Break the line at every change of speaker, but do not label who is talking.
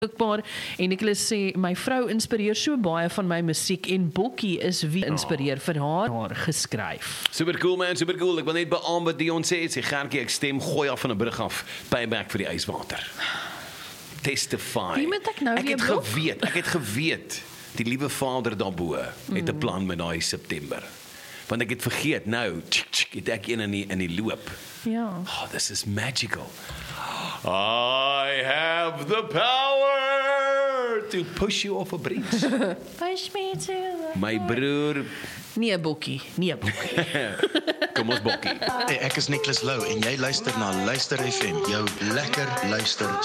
beskikbaar en Nicholas sê, my vrou inspireer so baie van my musiek en Bokkie is wie inspireer vir haar geskryf.
Super cool man, super cool. Ek wil net beamoen wat Dion sê, sê Gertjie, ek stem gooi af van 'n brug af, payback vir die yswater. Testify.
Wie moet ek nou
Ek
weer
het
blok?
geweet, die liewe Vader daarbo het 'n plan met daai September. Want ek het vergeet, nou, het ek een in die loop.
Ja.
Oh, this is magical. I have the power to push you off a bridge.
Push me to the
My broer,
Nee, Bokkie.
kom ons Bokkie.
Hey, ek is Nicholas Lou en jy luister na Luister FM, jou lekker luister